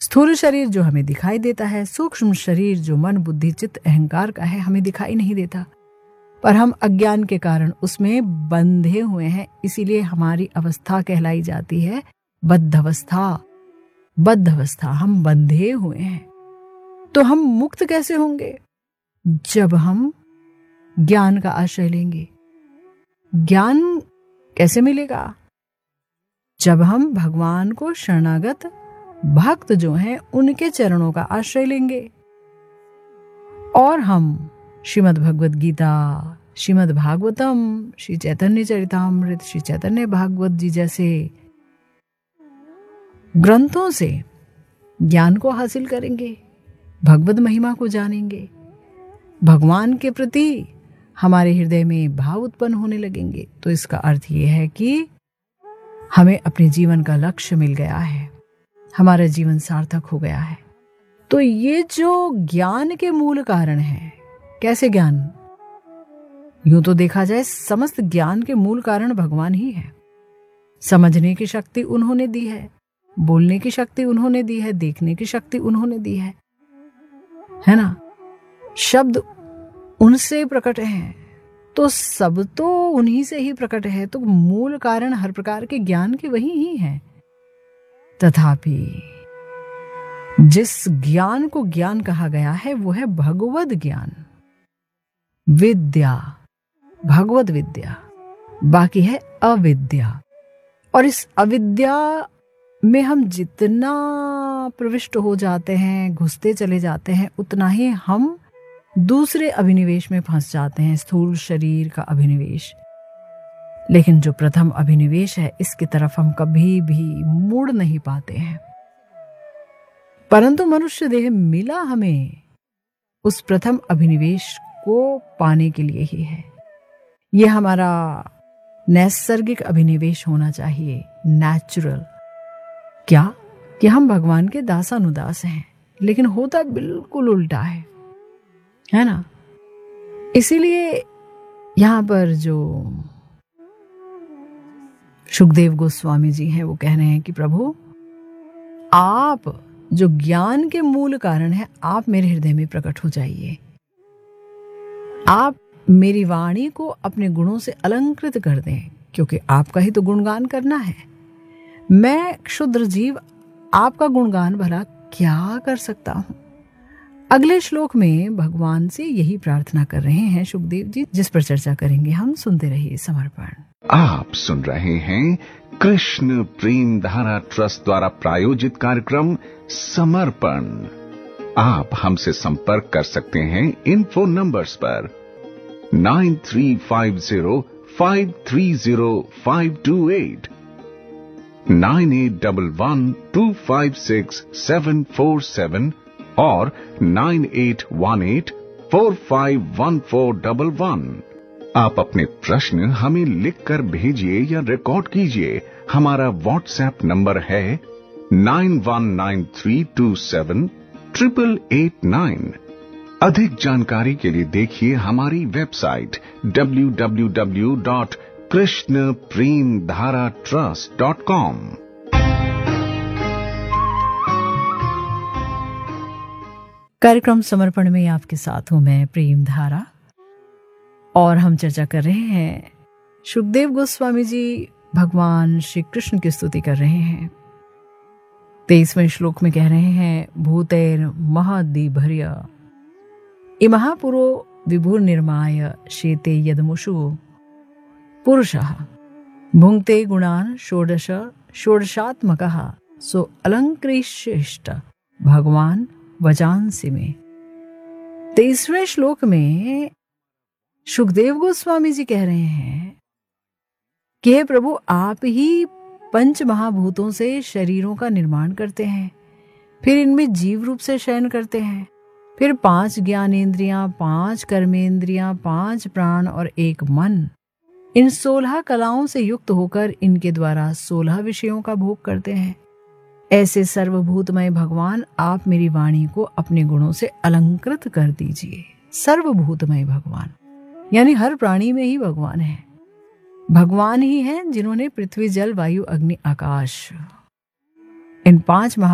स्थूल शरीर जो हमें दिखाई देता है, सूक्ष्म शरीर जो मन बुद्धि चित्त अहंकार का है, हमें दिखाई नहीं देता, पर हम अज्ञान के कारण उसमें बंधे हुए हैं। इसीलिए हमारी अवस्था कहलाई जाती है बद्धावस्था। बद्धावस्था, हम बंधे हुए हैं। तो हम मुक्त कैसे होंगे? जब हम ज्ञान का आश्रय लेंगे। ज्ञान कैसे मिलेगा? जब हम भगवान को शरणागत भक्त जो हैं उनके चरणों का आश्रय लेंगे और हम श्रीमद् भगवद गीता, श्रीमद् भागवतम, श्री चैतन्य चरितामृत, श्री चैतन्य भागवत जी जैसे ग्रंथों से ज्ञान को हासिल करेंगे, भगवद महिमा को जानेंगे, भगवान के प्रति हमारे हृदय में भाव उत्पन्न होने लगेंगे। तो इसका अर्थ यह है कि हमें अपने जीवन का लक्ष्य मिल गया है, हमारा जीवन सार्थक हो गया है। तो ये जो ज्ञान के मूल कारण है, कैसे ज्ञान? यूं तो देखा जाए समस्त ज्ञान के मूल कारण भगवान ही है। समझने की शक्ति उन्होंने दी है, बोलने की शक्ति उन्होंने दी है, देखने की शक्ति उन्होंने दी है ना? शब्द उनसे प्रकट हैं, तो सब तो उन्हीं से ही प्रकट है। तो मूल कारण हर प्रकार के ज्ञान के वही ही है। तथापि जिस ज्ञान को ज्ञान कहा गया है वो है भगवद ज्ञान, विद्या, भगवद विद्या। बाकी है अविद्या, और इस अविद्या में हम जितना प्रविष्ट हो जाते हैं, घुसते चले जाते हैं, उतना ही हम दूसरे अभिनिवेश में फंस जाते हैं, स्थूल शरीर का अभिनिवेश। लेकिन जो प्रथम अभिनिवेश है, इसकी तरफ हम कभी भी मुड़ नहीं पाते हैं। परंतु मनुष्य देह मिला हमें उस प्रथम अभिनिवेश को पाने के लिए ही है। यह हमारा नैसर्गिक अभिनिवेश होना चाहिए, नेचुरल। क्या कि हम भगवान के दासानुदास हैं, लेकिन होता बिल्कुल उल्टा है ना? इसीलिए यहां पर जो सुखदेव गोस्वामी जी हैं वो कह रहे हैं कि प्रभु, आप जो ज्ञान के मूल कारण है, आप मेरे हृदय में प्रकट हो जाइए। आप मेरी वाणी को अपने गुणों से अलंकृत कर दें, क्योंकि आपका ही तो गुणगान करना है। मैं क्षुद्र जीव आपका गुणगान भला क्या कर सकता हूं? अगले श्लोक में भगवान से यही प्रार्थना कर रहे हैं सुखदेव जी, जिस पर चर्चा करेंगे हम। सुनते रहिए समर्पण। आप सुन रहे हैं कृष्ण प्रेम धारा ट्रस्ट द्वारा प्रायोजित कार्यक्रम समर्पण। आप हमसे संपर्क कर सकते हैं इन फोन नंबर्स पर 9350530528, 9811256747 और 9818451411। आप अपने प्रश्न हमें लिखकर भेजिए या रिकॉर्ड कीजिए। हमारा व्हाट्सएप नंबर है 9193278889। अधिक जानकारी के लिए देखिए हमारी वेबसाइट www.krishnapremdharatrust.com। कार्यक्रम समर्पण में आपके साथ हूं मैं प्रेम धारा, और हम चर्चा कर रहे हैं। सुखदेव गोस्वामी जी भगवान श्री कृष्ण की स्तुति कर रहे हैं। 23वें श्लोक में कह रहे हैं, भूतेर महदीभर्य इमहापुरो विभुर निर्माय शेते यदमुषु पुरुषः भुंक्ते गुणान षोडशात्मकः सो अलंकृष्ट भगवान वजांसि में। 23वें श्लोक में सुखदेव गोस्वामी जी कह रहे हैं कि हे प्रभु, आप ही पंच महाभूतों से शरीरों का निर्माण करते हैं, फिर इनमें जीव रूप से शयन करते हैं, फिर 5 ज्ञानेंद्रियां, 5 कर्मेंद्रियां, 5 प्राण और 1 मन, इन 16 कलाओं से युक्त होकर इनके द्वारा 16 विषयों का भोग करते हैं। ऐसे सर्वभूतमय भगवान, आप मेरी वाणी को अपने गुणों से अलंकृत कर दीजिए। सर्वभूतमय भगवान यानी हर प्राणी में ही भगवान है। भगवान ही हैं जिन्होंने पृथ्वी, जल, वायु, अग्नि, आकाश, इन 5